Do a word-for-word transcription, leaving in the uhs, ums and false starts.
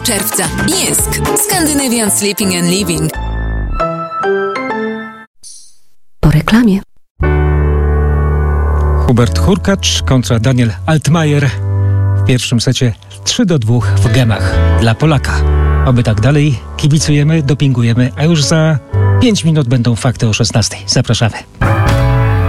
czerwca. Jysk. Scandinavian Sleeping and Living. Po reklamie. Hubert Hurkacz kontra Daniel Altmaier. W pierwszym secie trzy do dwóch w gemach dla Polaka. Oby tak dalej. Kibicujemy, dopingujemy, a już za pięć minut będą fakty o szesnastej. Zapraszamy.